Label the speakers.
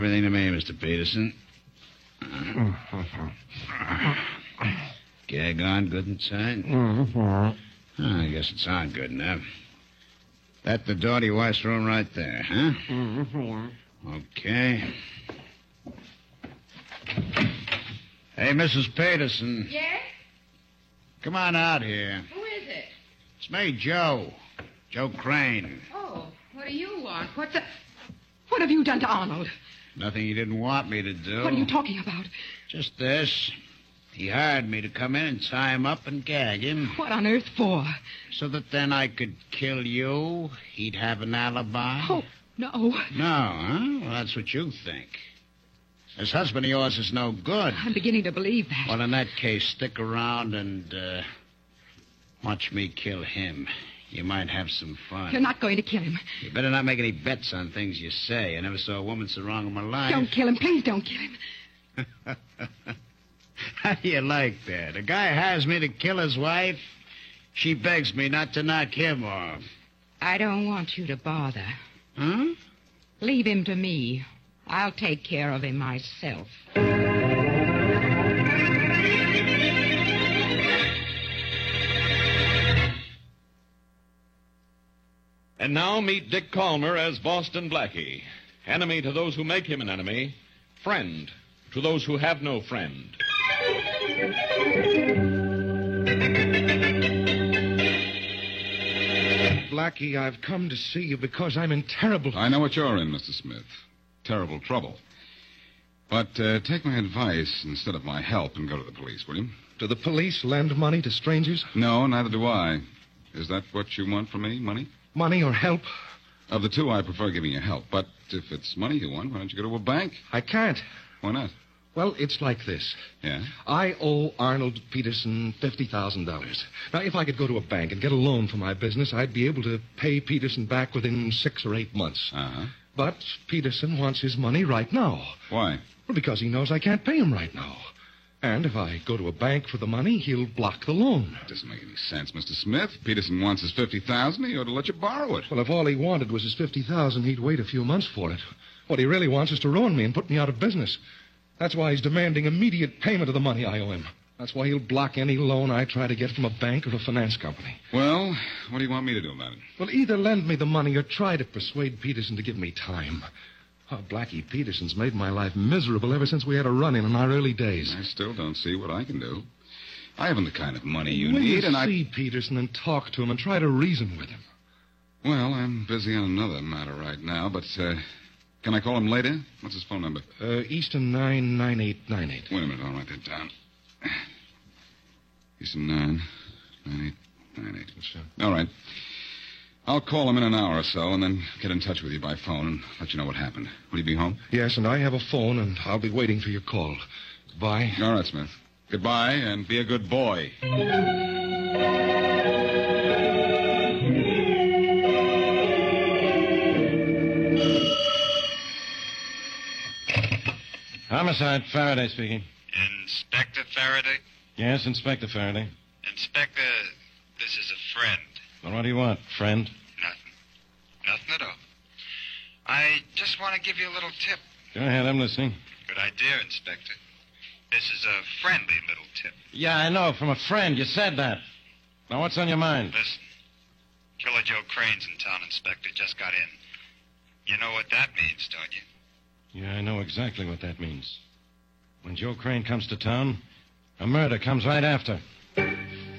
Speaker 1: everything to me, Mr. Peterson. Gag on good and tight? I guess it's on good enough. That the door to your wife's room right there, huh? Okay. Hey, Mrs. Peterson.
Speaker 2: Yes?
Speaker 1: Come on out here.
Speaker 2: Who is it?
Speaker 1: It's me, Joe. Joe Crane.
Speaker 2: Oh, what do you want? What have you done to Arnold?
Speaker 1: Nothing you didn't want me to do.
Speaker 2: What are you talking about?
Speaker 1: Just this. He hired me to come in and tie him up and gag him.
Speaker 2: What on earth for?
Speaker 1: So that then I could kill you. He'd have an alibi.
Speaker 2: Oh, no.
Speaker 1: No, huh? Well, that's what you think. This husband of yours is no good.
Speaker 2: I'm beginning to believe that.
Speaker 1: Well, in that case, stick around and watch me kill him. You might have some fun.
Speaker 2: You're not going to kill him.
Speaker 1: You better not make any bets on things you say. I never saw a woman so wrong in my life.
Speaker 2: Don't kill him. Please don't kill him.
Speaker 1: How do you like that? A guy hires me to kill his wife. She begs me not to knock him off.
Speaker 2: I don't want you to bother.
Speaker 1: Huh?
Speaker 2: Leave him to me. I'll take care of him myself.
Speaker 3: And now meet Dick Calmer as Boston Blackie. Enemy to those who make him an enemy. Friend to those who have no friend.
Speaker 4: Blackie, I've come to see you because I'm in terrible...
Speaker 5: I know what you're in, Mr. Smith. Terrible trouble. But take my advice instead of my help and go to the police, will you?
Speaker 4: Do the police lend money to strangers?
Speaker 5: No, neither do I. Is that what you want from me, money?
Speaker 4: Money or help?
Speaker 5: Of the two, I prefer giving you help. But if it's money you want, why don't you go to a bank?
Speaker 4: I can't.
Speaker 5: Why not?
Speaker 4: Well, it's like this.
Speaker 5: Yeah?
Speaker 4: I owe Arnold Peterson $50,000. Now, if I could go to a bank and get a loan for my business, I'd be able to pay Peterson back within 6 or 8 months.
Speaker 5: Uh-huh.
Speaker 4: But Peterson wants his money right now.
Speaker 5: Why?
Speaker 4: Well, because he knows I can't pay him right now. And if I go to a bank for the money, he'll block the loan.
Speaker 5: It doesn't make any sense, Mr. Smith. Peterson wants his $50,000. He ought to let you borrow it.
Speaker 4: Well, if all he wanted was his $50,000, he'd wait a few months for it. What he really wants is to ruin me and put me out of business. That's why he's demanding immediate payment of the money I owe him. That's why he'll block any loan I try to get from a bank or a finance company.
Speaker 5: Well, what do you want me to do about it?
Speaker 4: Well, either lend me the money or try to persuade Peterson to give me time. Oh, Blackie, Peterson's made my life miserable ever since we had a run-in our early days.
Speaker 5: I still don't see what I can do. I haven't the kind of money you
Speaker 4: Will
Speaker 5: need,
Speaker 4: you
Speaker 5: and
Speaker 4: see Peterson and talk to him and try to reason with him?
Speaker 5: Well, I'm busy on another matter right now, but, can I call him later? What's his phone number?
Speaker 4: Easton 99898.
Speaker 5: Wait a minute, I'll write that down. Easton 99898. All right. I'll call him in an hour or so and then get in touch with you by phone and let you know what happened. Will you be home?
Speaker 4: Yes, and I have a phone, and I'll be waiting for your call. Goodbye.
Speaker 5: All right, Smith. Goodbye, and be a good boy.
Speaker 6: Homicide, Faraday speaking.
Speaker 7: Inspector Faraday?
Speaker 6: Yes, Inspector Faraday.
Speaker 7: Inspector, this is a friend.
Speaker 6: Well, what do you want, friend?
Speaker 7: Nothing at all. I just want to give you a little tip.
Speaker 6: Go ahead, I'm listening.
Speaker 7: Good idea, Inspector. This is a friendly little tip.
Speaker 6: Yeah, I know, from a friend. You said that. Now, what's on your mind?
Speaker 7: Listen. Killer Joe Crane's in town, Inspector. Just got in. You know what that means, don't you?
Speaker 6: Yeah, I know exactly what that means. When Joe Crane comes to town, a murder comes right after.